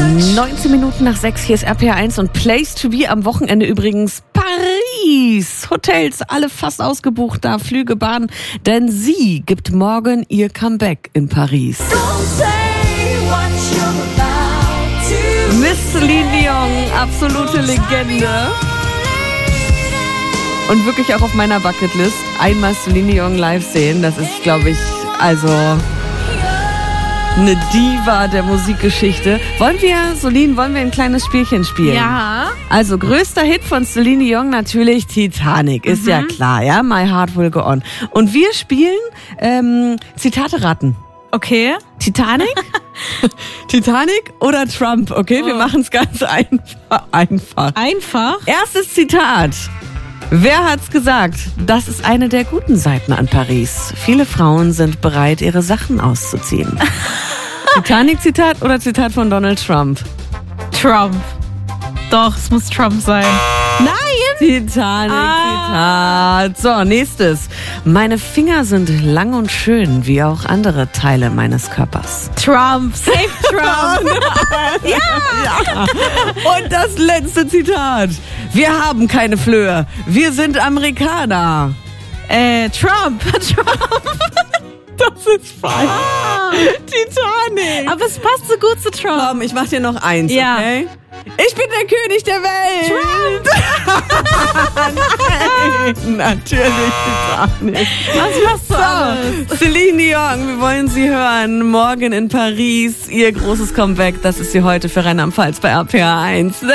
19 Minuten nach 6, hier ist RPR1 und Place to be am Wochenende übrigens Paris. Hotels, alle fast ausgebucht da, Flüge, Bahn, denn sie gibt morgen ihr Comeback in Paris. Miss Celine Dion, absolute Legende. Und wirklich auch auf meiner Bucketlist, einmal Celine Dion live sehen, das ist, glaube ich, also eine Diva der Musikgeschichte. Wollen wir ein kleines Spielchen spielen? Ja. Also, größter Hit von Celine Dion natürlich Titanic, ist ja klar, ja? My Heart Will Go On. Und wir spielen Zitate raten. Okay. Titanic? Titanic oder Trump, okay? Wir machen es ganz einfach. Einfach? Erstes Zitat. Wer hat's gesagt? Das ist eine der guten Seiten an Paris. Viele Frauen sind bereit, ihre Sachen auszuziehen. Titanic-Zitat oder Zitat von Donald Trump? Trump. Doch, es muss Trump sein. Nein! Titanic-Zitat. So, nächstes. Meine Finger sind lang und schön, wie auch andere Teile meines Körpers. Trump. Safe Trump. Ja! Und das letzte Zitat. Wir haben keine Flöhe. Wir sind Amerikaner. Trump. Das ist falsch. Titanic. Aber es passt so gut zu Trump. Komm, ich mach dir noch eins, Ja. okay? Ich bin der König der Welt. Trump. Nein, natürlich Titanic. Was machst du alles? Celine Dion, wir wollen sie hören. Morgen in Paris, ihr großes Comeback. Das ist sie heute für Rheinland-Pfalz bei RPR1.